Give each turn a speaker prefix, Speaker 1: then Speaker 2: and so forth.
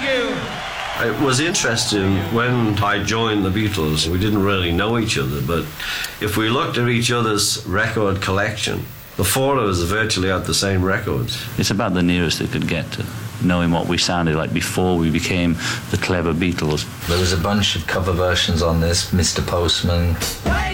Speaker 1: you.
Speaker 2: It was interesting when I joined the Beatles. We didn't really know each other, but if we looked at each other's record collection, the four of us virtually had the same records.
Speaker 3: It's about the nearest it could get to knowing what we sounded like before we became the clever Beatles.
Speaker 4: There was a bunch of cover versions on this, Mr. Postman.